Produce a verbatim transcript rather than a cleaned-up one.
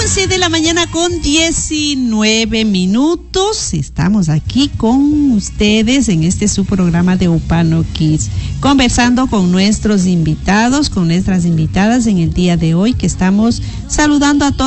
once de la mañana con diecinueve minutos. Estamos aquí con ustedes en este su programa de Upano Kids, conversando con nuestros invitados, con nuestras invitadas en el día de hoy, que estamos saludando a todos